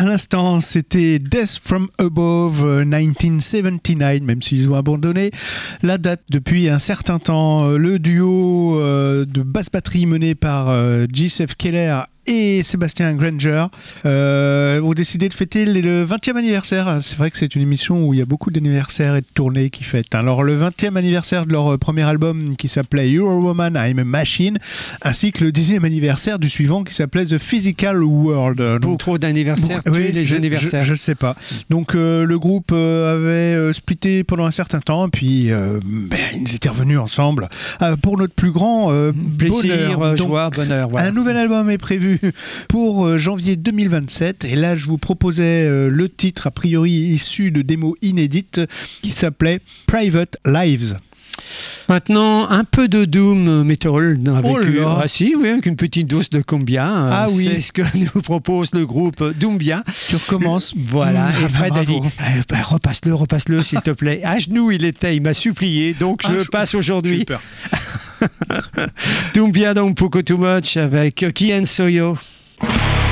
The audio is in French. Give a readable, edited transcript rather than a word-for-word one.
À l'instant, c'était Death from Above 1979, même s'ils ont abandonné la date depuis un certain temps. Le duo de basse-batterie mené par J.F. Keller et Sébastien Granger ont décidé de fêter le 20e anniversaire. C'est vrai que c'est une émission où il y a beaucoup d'anniversaires et de tournées qui fêtent. Alors le 20e anniversaire de leur premier album qui s'appelait Eurowoman I'm a Machine, ainsi que le 10e anniversaire du suivant qui s'appelait The Physical World. Beaucoup d'anniversaires, oui, les anniversaires. Je ne sais pas. Donc le groupe avait splitté pendant un certain temps, puis ils étaient revenus ensemble pour notre plus grand plaisir, bonheur. joie, bonheur. Voilà. Un nouvel album est prévu pour janvier 2027 et là je vous proposais le titre a priori issu de démos inédites qui s'appelait Private Lives. Maintenant, un peu de doom metal avec une petite dose de Cumbia. C'est ce que nous propose le groupe Doumbia. Tu recommences. Voilà. Et Fred a dit repasse-le s'il te plaît. À genoux il m'a supplié, donc je le passe aujourd'hui. Doumbia donc Poco Too Much avec Kian Soyo.